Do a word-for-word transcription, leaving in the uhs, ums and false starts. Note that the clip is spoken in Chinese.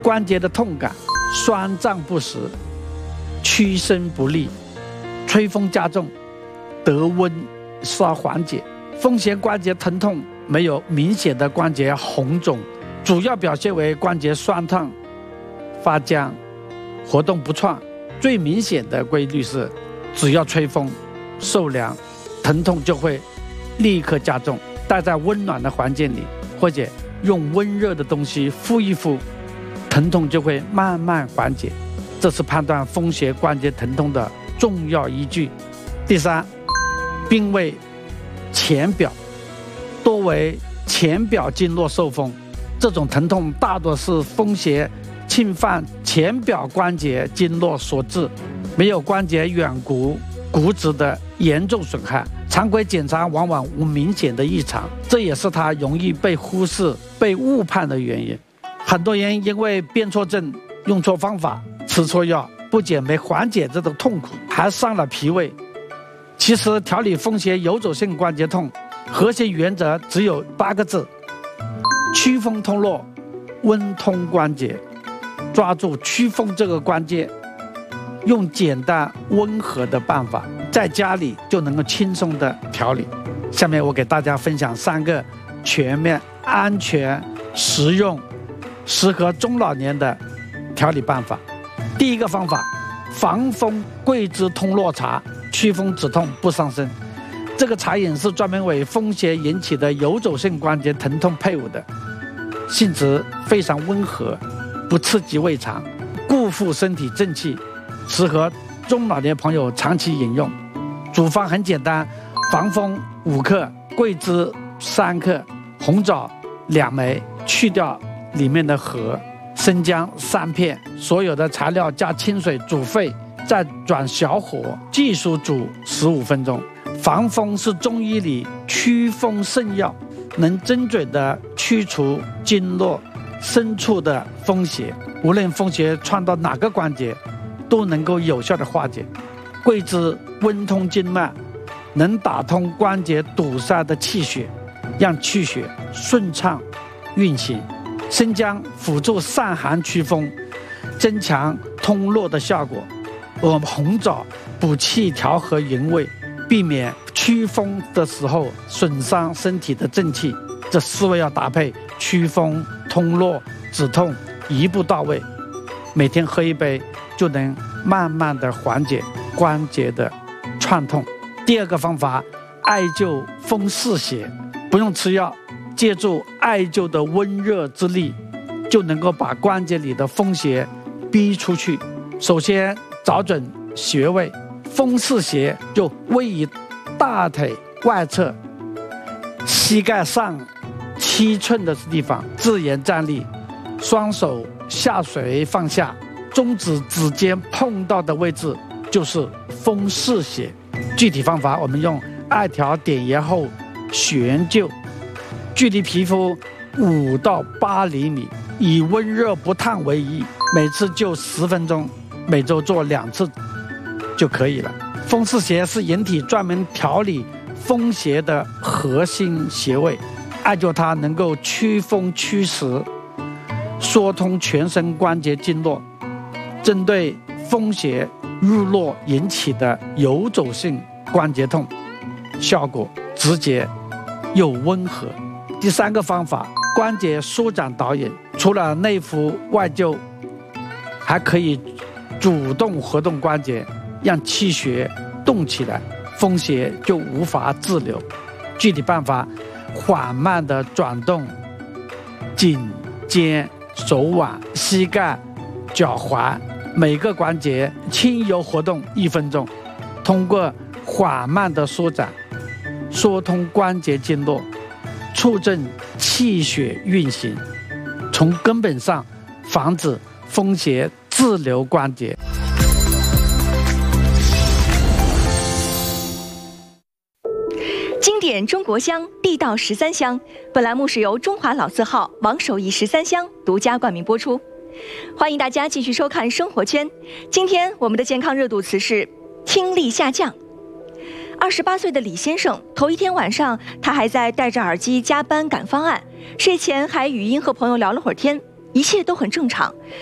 关节的痛感、酸胀不实、屈伸不利、吹风加重、得温稍缓解。风邪关节疼痛没有明显的关节红肿，主要表现为关节酸痛、发僵、活动不畅。最明显的规律是，只要吹风、受凉，疼痛就会立刻加重。待在温暖的环境里，或者用温热的东西敷一敷，疼痛就会慢慢缓解。这是判断风邪关节疼痛的重要依据。第三，并位前表，多为前表经络受风，这种疼痛大多是风邪侵犯前表关节经络所致，没有关节远骨骨质的严重损害。常规检查往往无明显的异常，这也是它容易被忽视、被误判的原因。很多人因为辨错症、用错方法、吃错药，不仅没缓解这种痛苦，还伤了脾胃。其实调理风邪游走性关节痛，核心原则只有八个字：祛风通络，温通关节。抓住祛风这个关键，用简单温和的办法，在家里就能够轻松的调理。下面我给大家分享三个全面、安全、实用、适合中老年的调理办法。第一个方法，防风桂枝通络茶，祛风止痛不伤身。这个茶饮是专门为风邪引起的游走性关节疼痛配伍的，性质非常温和，不刺激胃肠，固护身体正气，适合中老年朋友长期饮用。组方很简单，防风五克，桂枝三克，红枣两枚，去掉里面的核，生姜三片，所有的材料加清水煮沸，再转小火继续煮十五分钟。防风是中医里祛风圣药，能精准地驱除经络深处的风邪，无论风邪窜到哪个关节，都能够有效的化解。桂枝温通经脉，能打通关节堵塞的气血，让气血顺畅运行。生姜辅助散寒祛风，增强通络的效果。而红枣补气调和营卫，避免祛风的时候损伤身体的正气。这四味要搭配，祛风、通络、止痛，一步到位。每天喝一杯，就能慢慢的缓解关节的串痛。第二个方法，艾灸风四邪，不用吃药，借助艾灸的温热之力，就能够把关节里的风邪逼出去。首先找准穴位，风四邪就位于大腿外侧膝盖上七寸的地方，自然站立，双手下垂放下，中指指尖碰到的位置就是风四邪。具体方法，我们用艾条点穴后悬灸，距离皮肤五到八厘米，以温热不烫为宜，每次灸十分钟，每周做两次就可以了。风四邪是人体专门调理风邪的核心穴位，艾灸它能够祛风祛湿，疏通全身关节经络，针对风邪入络引起的游走性关节痛，效果直接又温和。第三个方法，关节舒展导引，除了内服外灸，还可以主动活动关节，让气血动起来，风邪就无法滞留。具体办法，缓慢地转动颈、肩、手腕、膝盖、脚踝，每个关节轻柔活动一分钟，通过缓慢的舒展，疏通关节经络，促进气血运行，从根本上防止风邪滞留关节。 经典中国香，地道十三香。本栏目是由中华老字号王守义十三香独家冠名播出。欢迎大家继续收看生活圈。今天我们的健康热度词是听力下降。二十八岁的李先生，头一天晚上他还在戴着耳机加班赶方案，睡前还语音和朋友聊了会儿天。 一切都很正常。